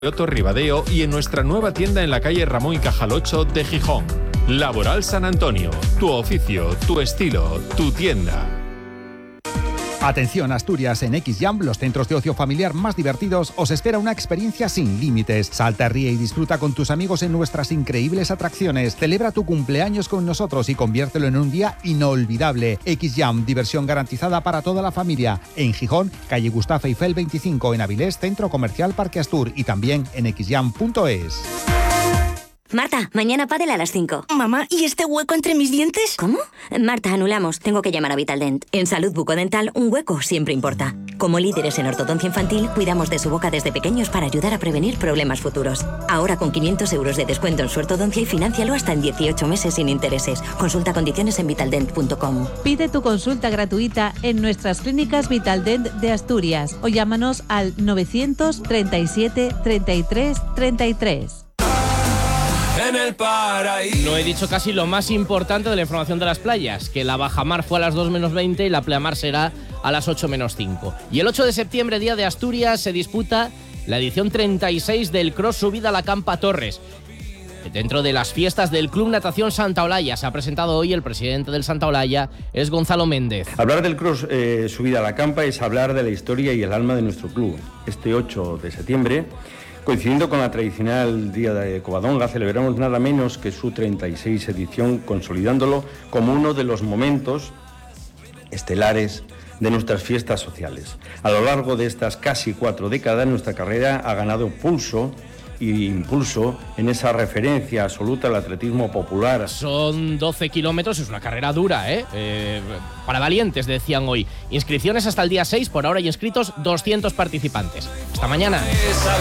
Otto Ribadeo y en nuestra nueva tienda en la calle Ramón y Cajal 8 de Gijón. Laboral San Antonio, tu oficio, tu estilo, tu tienda. Atención Asturias, en XJam, los centros de ocio familiar más divertidos, os espera una experiencia sin límites. Salta, ríe y disfruta con tus amigos en nuestras increíbles atracciones. Celebra tu cumpleaños con nosotros y conviértelo en un día inolvidable. XJam, diversión garantizada para toda la familia. En Gijón, calle Gustavo Eiffel 25, en Avilés, Centro Comercial Parque Astur, y también en xjam.es. Marta, mañana pádel a las 5. Mamá, ¿y este hueco entre mis dientes? ¿Cómo? Marta, anulamos. Tengo que llamar a Vitaldent. En salud bucodental, un hueco siempre importa. Como líderes en ortodoncia infantil, cuidamos de su boca desde pequeños para ayudar a prevenir problemas futuros. Ahora con 500 euros de descuento en su ortodoncia y financialo hasta en 18 meses sin intereses. Consulta condiciones en vitaldent.com. Pide tu consulta gratuita en nuestras clínicas Vitaldent de Asturias o llámanos al 937 33 33. En el paraíso. No he dicho casi lo más importante de la información de las playas, que la bajamar fue a las 2 menos 20 y la pleamar será a las 8 menos 5. Y el 8 de septiembre, Día de Asturias, se disputa la edición 36 del Cross Subida a la Campa Torres. Dentro de las fiestas del Club Natación Santa Olaya se ha presentado hoy el presidente del Santa Olaya, es Gonzalo Méndez. Hablar del Cross Subida a la Campa es hablar de la historia y el alma de nuestro club. Este 8 de septiembre, coincidiendo con la tradicional Día de Covadonga, celebramos nada menos que su 36 edición, consolidándolo como uno de los momentos estelares de nuestras fiestas sociales. A lo largo de estas casi 4 décadas, nuestra carrera ha ganado pulso y impulso en esa referencia absoluta al atletismo popular. Son 12 kilómetros, es una carrera dura, para valientes, decían hoy. Inscripciones hasta el día 6, por ahora hay inscritos 200 participantes. Hasta mañana.